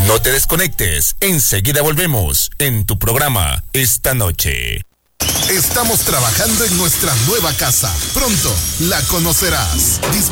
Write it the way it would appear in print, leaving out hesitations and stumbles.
No te desconectes, enseguida volvemos en tu programa Esta Noche. Estamos trabajando en nuestra nueva casa. Pronto la conocerás.